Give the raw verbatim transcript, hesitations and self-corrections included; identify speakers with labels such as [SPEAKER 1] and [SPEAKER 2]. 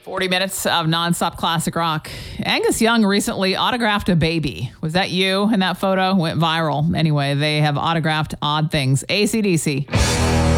[SPEAKER 1] forty minutes of nonstop classic rock. Angus Young recently autographed a baby. Was that you in that photo? Went viral. Anyway, they have autographed odd things. A C D C.